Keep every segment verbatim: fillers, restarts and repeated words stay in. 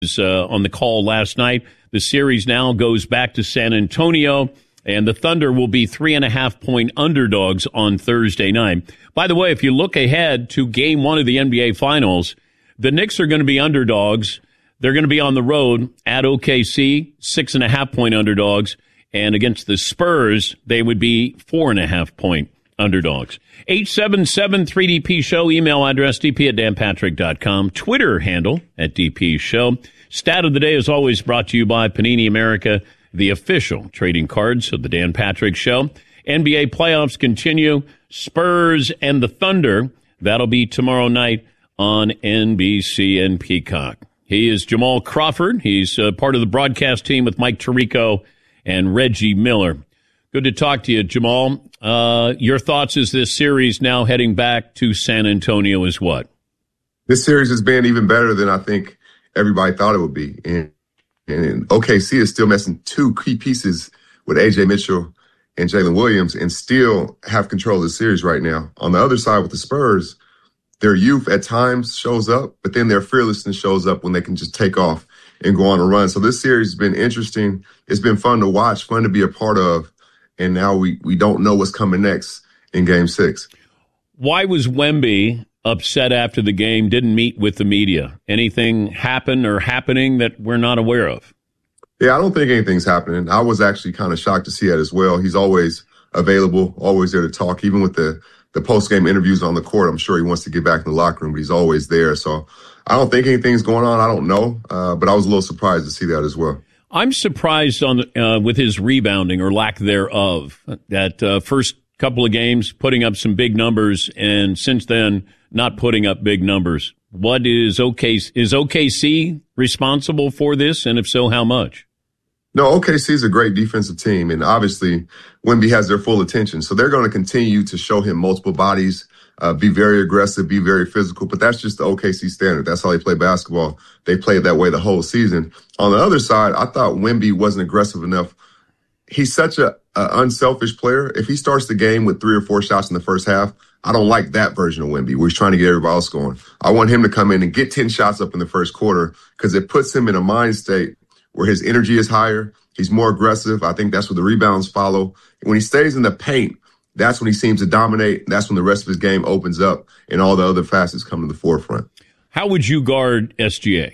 Uh, on the call last night. The series now goes back to San Antonio, and the Thunder will be three and a half point underdogs on Thursday night. By the way, if you look ahead to game one of the N B A Finals, the Knicks are going to be underdogs. They're going to be on the road at O K C, six and a half point underdogs, and against the Spurs, they would be four and a half point underdogs. eight seven seven three D P show, email address d p at dan patrick dot com, Twitter handle at D P show. Stat of the day is always brought to you by Panini America, the official trading cards of the Dan Patrick Show. N B A playoffs continue. Spurs and the Thunder. That'll be tomorrow night on N B C and Peacock. He is Jamal Crawford. He's uh, part of the broadcast team with Mike Tirico and Reggie Miller. Good to talk to you, Jamal. Uh, your thoughts as this series now heading back to San Antonio is what? This series has been even better than I think everybody thought it would be. And, and O K C is still missing two key pieces with A J Mitchell and Jalen Williams and still have control of the series right now. On the other side with the Spurs, their youth at times shows up, but then their fearlessness shows up when they can just take off and go on a run. So this series has been interesting. It's been fun to watch, fun to be a part of. And now we, we don't know what's coming next in game six. Why was Wemby upset after the game, didn't meet with the media? Anything happen or happening that we're not aware of? Yeah, I don't think anything's happening. I was actually kind of shocked to see that as well. He's always available, always there to talk. Even with the, the post-game interviews on the court, I'm sure he wants to get back in the locker room, but he's always there. So I don't think anything's going on. I don't know. Uh, but I was a little surprised to see that as well. I'm surprised on uh, with his rebounding or lack thereof. That uh, first couple of games, putting up some big numbers, and since then, not putting up big numbers. What is O K C? Is O K C responsible for this? And if so, how much? No, O K C is a great defensive team, and obviously Wemby has their full attention. So they're going to continue to show him multiple bodies, uh, be very aggressive, be very physical. But that's just the O K C standard. That's how they play basketball. They played that way the whole season. On the other side, I thought Wemby wasn't aggressive enough. He's such a, a unselfish player. If he starts the game with three or four shots in the first half, I don't like that version of Wemby where he's trying to get everybody else going. I want him to come in and get ten shots up in the first quarter because it puts him in a mind state where his energy is higher. He's more aggressive. I think that's where the rebounds follow. And when he stays in the paint, that's when he seems to dominate. That's when the rest of his game opens up and all the other facets come to the forefront. How would you guard S G A?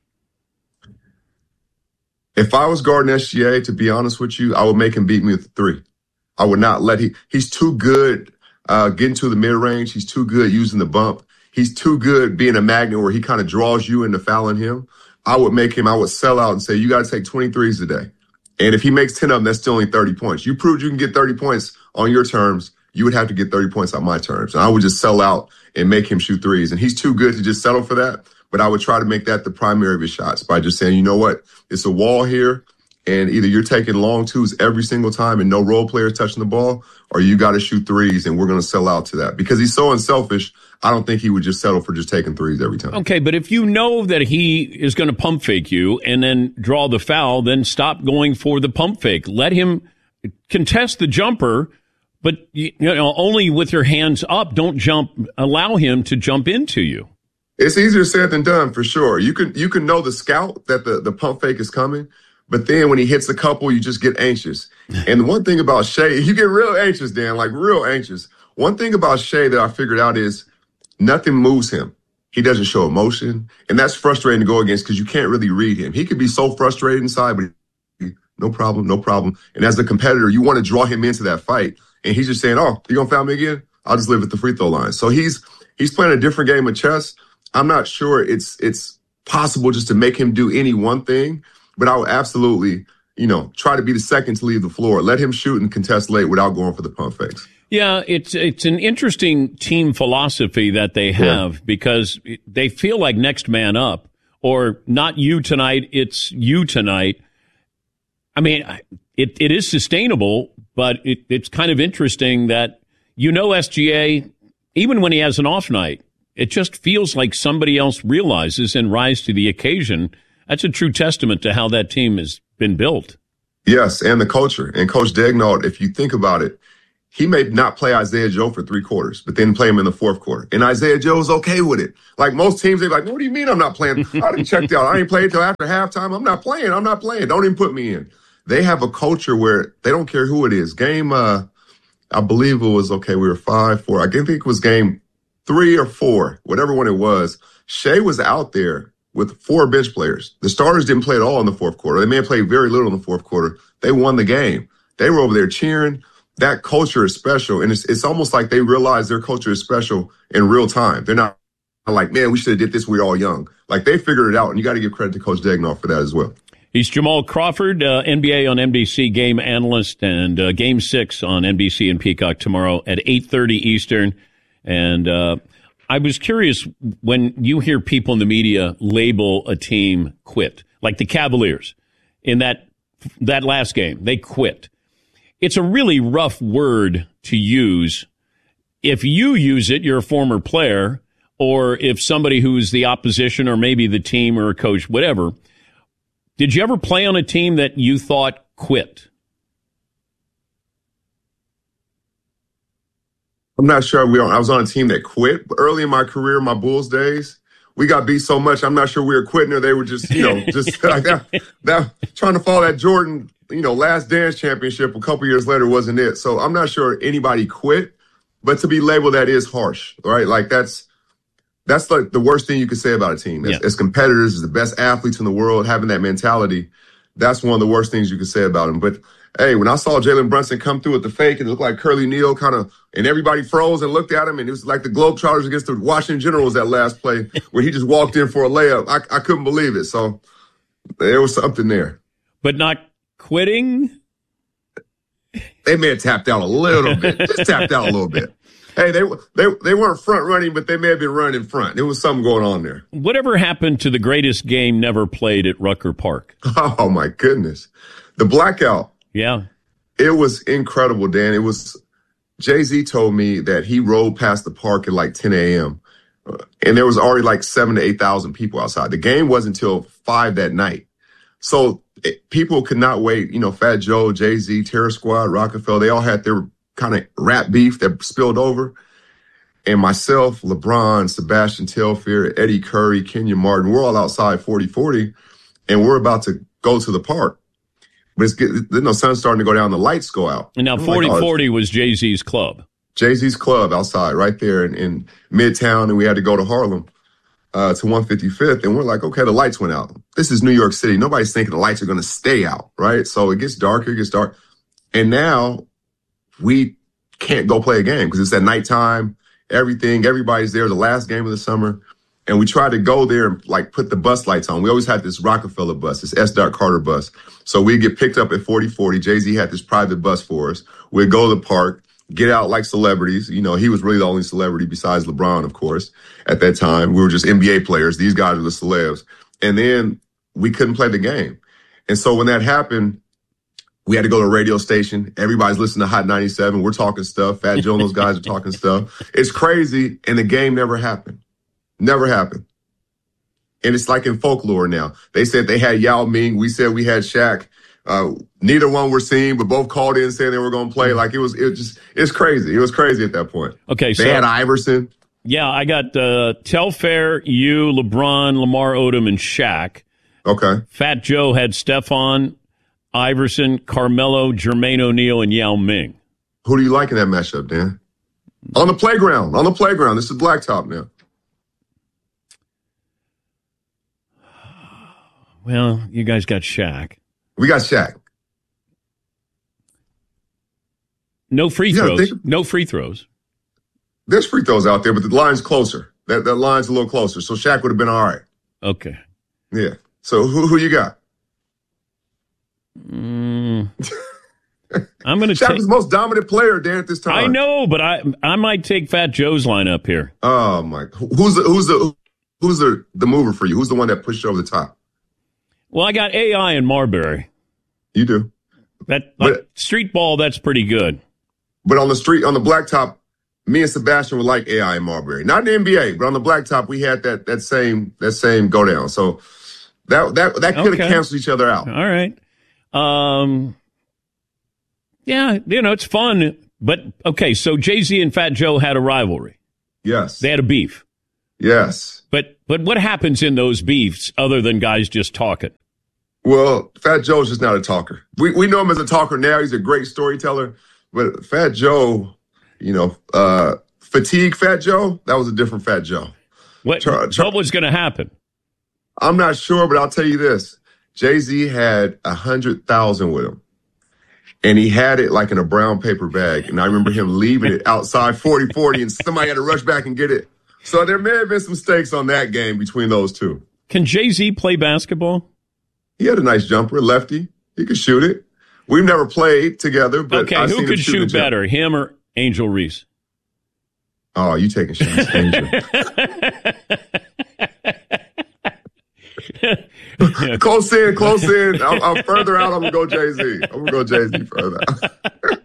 If I was guarding S G A, to be honest with you, I would make him beat me with the three. I would not let he, he's too good uh, getting to the mid-range. He's too good using the bump. He's too good being a magnet where he kind of draws you into fouling him. I would make him, I would sell out and say, you got to take twenty-threes today. And if he makes ten of them, that's still only thirty points. You proved you can get thirty points on your terms. You would have to get thirty points on my terms. And I would just sell out and make him shoot threes. And he's too good to just settle for that. But I would try to make that the primary of his shots by just saying, you know what? It's a wall here. And either you're taking long twos every single time and no role players touching the ball, or you got to shoot threes and we're going to sell out to that. Because he's so unselfish, I don't think he would just settle for just taking threes every time. Okay, but if you know that he is going to pump fake you and then draw the foul, then stop going for the pump fake. Let him contest the jumper, but you know, only with your hands up. Don't jump. Allow him to jump into you. It's easier said than done, for sure. You can you can know the scout that the, the pump fake is coming, but then when he hits a couple, you just get anxious. And the one thing about Shai, you get real anxious, Dan, like real anxious. One thing about Shai that I figured out is nothing moves him. He doesn't show emotion, and that's frustrating to go against because you can't really read him. He could be so frustrated inside, but he, no problem, no problem. And as a competitor, you want to draw him into that fight, and he's just saying, oh, you going to foul me again? I'll just live at the free throw line. So he's he's playing a different game of chess. I'm not sure it's it's possible just to make him do any one thing, but I would absolutely, you know, try to be the second to leave the floor. Let him shoot and contest late without going for the pump fakes. Yeah, it's it's an interesting team philosophy that they have yeah. because they feel like next man up, or not you tonight, it's you tonight. I mean, it it is sustainable, but it, it's kind of interesting that, you know, S G A, even when he has an off night, it just feels like somebody else realizes and rise to the occasion. That's a true testament to how that team has been built. Yes, and the culture. And Coach Daigneault, if you think about it, he may not play Isaiah Joe for three quarters, but then play him in the fourth quarter. And Isaiah Joe's okay with it. Like most teams, they're like, what do you mean I'm not playing? I didn't check out. I ain't played till after halftime. I'm not playing. I'm not playing. Don't even put me in. They have a culture where they don't care who it is. Game, uh, I believe it was, okay, we were five, four. I think it was game three or four, whatever one it was. Shea was out there with four bench players. The starters didn't play at all in the fourth quarter. They may have played very little in the fourth quarter. They won the game. They were over there cheering. That culture is special. And it's, it's almost like they realize their culture is special in real time. They're not like, man, we should have did this when we were all young. Like, they figured it out, and you got to give credit to Coach Daigneault for that as well. He's Jamal Crawford, uh, N B A on N B C game analyst, and uh, Game six on N B C and Peacock tomorrow at eight thirty Eastern. And uh, I was curious, when you hear people in the media label a team quit, like the Cavaliers in that that last game, they quit. It's a really rough word to use. If you use it, you're a former player, or if somebody who's the opposition or maybe the team or a coach, whatever. Did you ever play on a team that you thought quit? I'm not sure. We. I was on a team that quit. But early in my career, my Bulls days, we got beat so much, I'm not sure we were quitting or they were just, you know, just like that, that, trying to follow that Jordan, you know, last dance championship a couple years later wasn't it. So I'm not sure anybody quit, but to be labeled that is harsh, right? Like that's, that's like the worst thing you could say about a team. As, yeah. as competitors, as the best athletes in the world, having that mentality, that's one of the worst things you could say about them. But hey, when I saw Jalen Brunson come through with the fake, and it looked like Curly Neal kind of, and everybody froze and looked at him, and it was like the Globetrotters against the Washington Generals that last play where he just walked in for a layup. I, I couldn't believe it. So there was something there. But not quitting? They may have tapped out a little bit. Just tapped out a little bit. Hey, they they they weren't front running, but they may have been running in front. There was something going on there. Whatever happened to the greatest game never played at Rucker Park? Oh, my goodness. The blackout. Yeah. It was incredible, Dan. It was, Jay-Z told me that he rode past the park at like ten a.m. Uh, and there was already like seven to eight thousand people outside. The game wasn't until five that night. So it, people could not wait. You know, Fat Joe, Jay-Z, Terror Squad, Rockefeller, they all had their kind of rap beef that spilled over. And myself, LeBron, Sebastian Telfair, Eddie Curry, Kenyon Martin, we're all outside forty forty, and we're about to go to the park. But it's getting, you know, sun's starting to go down, the lights go out. And now forty forty like, oh, was Jay-Z's club. Jay-Z's club outside right there in, in Midtown, and we had to go to Harlem uh, to one fifty-fifth. And we're like, okay, the lights went out. This is New York City. Nobody's thinking the lights are going to stay out, right? So it gets darker, it gets dark. And now we can't go play a game because it's at nighttime, everything, everybody's there, the last game of the summer. And we tried to go there and like put the bus lights on. We always had this Rockefeller bus, this S. Carter bus. So we'd get picked up at forty forty. Jay-Z had this private bus for us. We'd go to the park, get out like celebrities. You know, he was really the only celebrity besides LeBron, of course, at that time. We were just N B A players. These guys are the celebs. And then we couldn't play the game. And so when that happened, we had to go to a radio station. Everybody's listening to Hot ninety-seven. We're talking stuff. Fat Joe and those guys are talking stuff. It's crazy. And the game never happened. Never happened. And it's like in folklore now. They said they had Yao Ming. We said we had Shaq. Uh, neither one were seen, but both called in saying they were going to play. Like it was, it was just, it's crazy. It was crazy at that point. Okay. They so, had Iverson. Yeah. I got, uh, Telfair, you, LeBron, Lamar Odom, and Shaq. Okay. Fat Joe had Stephon, Iverson, Carmelo, Jermaine O'Neal, and Yao Ming. Who do you like in that matchup, Dan? On the playground. On the playground. This is blacktop now. Well, you guys got Shaq. We got Shaq. No free throws. Think, no free throws. There's free throws out there, but the line's closer. That that line's a little closer. So Shaq would have been all right. Okay. Yeah. So who who you got? Mm. I'm going to Shaq take... was the most dominant player, Dan, at this time. I know, but I I might take Fat Joe's lineup here. Oh my! Who's the who's the who's the the mover for you? Who's the one that pushed you over the top? Well, I got A I and Marbury. You do. That like, but, street ball, that's pretty good. But on the street, on the blacktop, me and Sebastian were like A I and Marbury. Not in the N B A, but on the blacktop, we had that that same that same go down. So that that that could have okay. canceled each other out. All right. Um. Yeah, you know, it's fun But, okay, so Jay-Z and Fat Joe had a rivalry. Yes. They had a beef. Yes. But but what happens in those beefs other than guys just talking? Well, Fat Joe's just not a talker. We we know him as a talker now. He's a great storyteller. But Fat Joe, you know, uh, fatigue Fat Joe, that was a different Fat Joe. What, Char- Char- what was going to happen? I'm not sure, but I'll tell you this. Jay-Z had one hundred thousand with him. And he had it like in a brown paper bag. And I remember him leaving it outside forty forty, and somebody had to rush back and get it. So there may have been some stakes on that game between those two. Can Jay-Z play basketball? He had a nice jumper, lefty. He could shoot it. We've never played together, but okay, I've who seen could him shoot better, him or Angel Reese? Oh, you taking shots, Angel. Close in, close in. I'm, I'm further out. I'm gonna go Jay-Z. I'm gonna go Jay-Z further out.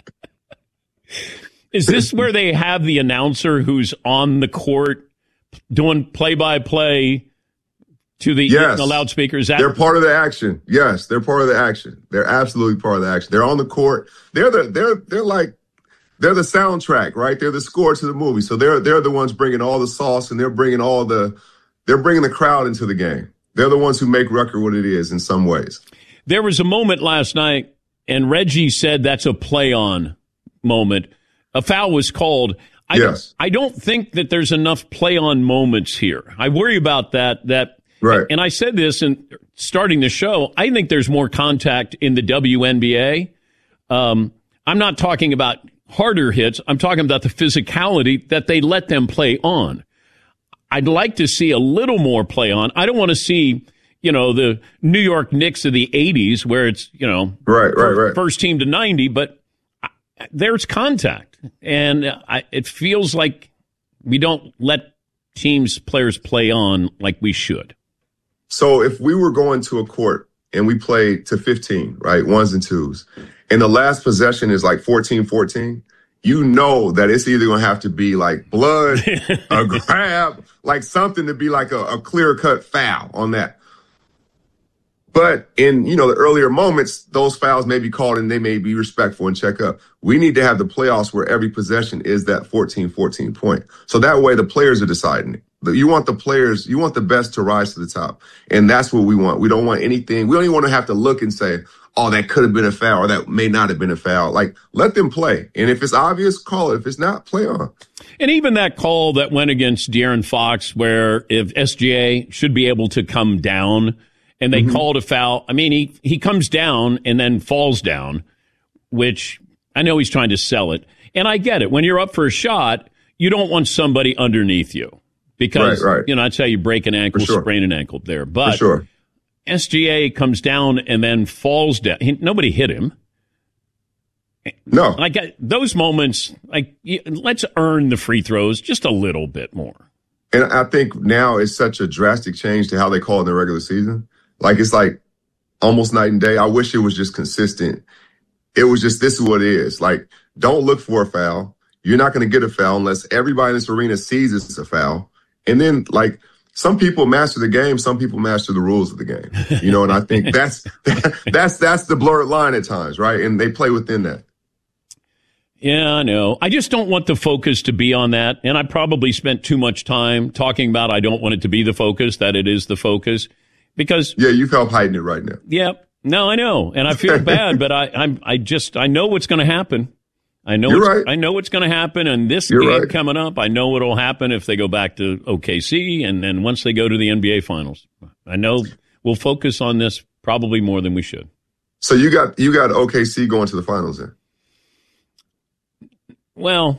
Is this where they have the announcer who's on the court doing play-by-play to the, yes. the loudspeakers? That- they're part of the action. Yes, they're part of the action. They're absolutely part of the action. They're on the court. They're the they're they're like they're the soundtrack, right? They're the score to the movie. So they're they're the ones bringing all the sauce, and they're bringing all the they're bringing the crowd into the game. They're the ones who make Rucker what it is in some ways. There was a moment last night, and Reggie said that's a play-on moment. A foul was called. I, yes. I don't think that there's enough play-on moments here. I worry about that. That right. And I said this in starting the show. I think there's more contact in the W N B A. Um, I'm not talking about harder hits. I'm talking about the physicality that they let them play on. I'd like to see a little more play on. I don't want to see, you know, the New York Knicks of the eighties where it's, you know, right, right, right. first team to ninety, but there's contact. And I, it feels like we don't let teams, players play on like we should. So if we were going to a court and we played to fifteen, right, ones and twos, and the last possession is like fourteen fourteen, you know that it's either going to have to be like blood, a grab, like something to be like a, a clear-cut foul on that. But in, you know, the earlier moments, those fouls may be called and they may be respectful and check up. We need to have the playoffs where every possession is that fourteen fourteen point. So that way the players are deciding it. You want the players, you want the best to rise to the top. And that's what we want. We don't want anything. We don't even want to have to look and say, oh, that could have been a foul or that may not have been a foul. Like, let them play. And if it's obvious, call it. If it's not, play on. And even that call that went against De'Aaron Fox where if S G A should be able to come down and they mm-hmm. called a foul. I mean, he, he comes down and then falls down, which I know he's trying to sell it. And I get it. When you're up for a shot, you don't want somebody underneath you because, right, right. you know, that's how you break an ankle, sure. sprain an ankle there. But for sure. S G A comes down and then falls down. He, nobody hit him. No. Like those moments, like let's earn the free throws just a little bit more. And I think now it's such a drastic change to how they call it in the regular season. Like, it's like almost night and day. I wish it was just consistent. It was just, this is what it is. Like, don't look for a foul. You're not going to get a foul unless everybody in this arena sees it's a foul. And then, like, some people master the game. Some people master the rules of the game. You know, and I think that's, that's, that's the blurred line at times, right? And they play within that. Yeah, I know. I just don't want the focus to be on that. And I probably spent too much time talking about I don't want it to be the focus, that it is the focus. Because yeah, you've helped hiding it right now. Yeah, no, I know, and I feel bad, but I, I'm, I just, I know what's going to happen. I know, You're it's, right. I know what's going to happen, and this You're game right. coming up, I know what'll happen if they go back to O K C, and then once they go to the N B A Finals, I know we'll focus on this probably more than we should. So you got you got O K C going to the finals then? Well,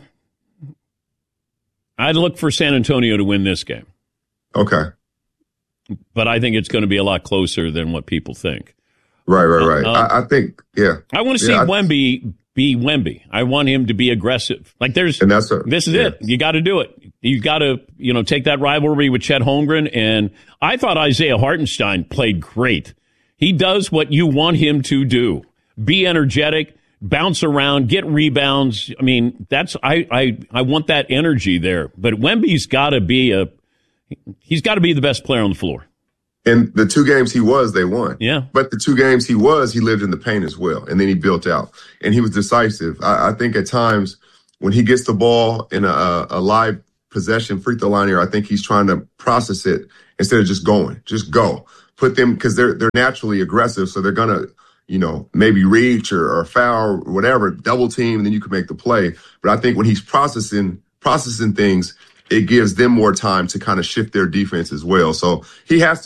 I'd look for San Antonio to win this game. Okay. But I think it's going to be a lot closer than what people think. Right, right, right. Uh, I, I think, yeah. I want to see yeah, I, Wemby be Wemby. I want him to be aggressive. Like there's, and that's a, this is yeah. it. You got to do it. You got to, you know, take that rivalry with Chet Holmgren. And I thought Isaiah Hartenstein played great. He does what you want him to do. Be energetic, bounce around, get rebounds. I mean, that's, I, I, I want that energy there. But Wemby's got to be a, he's got to be the best player on the floor. And the two games he was, they won. Yeah. But the two games he was, he lived in the paint as well. And then he built out. And he was decisive. I, I think at times when he gets the ball in a, a live possession free throw line here, I think he's trying to process it instead of just going. Just go. Put them, because they're they're naturally aggressive, so they're gonna, you know, maybe reach or, or foul or whatever, double team, and then you can make the play. But I think when he's processing processing things, it gives them more time to kind of shift their defense as well. So he has to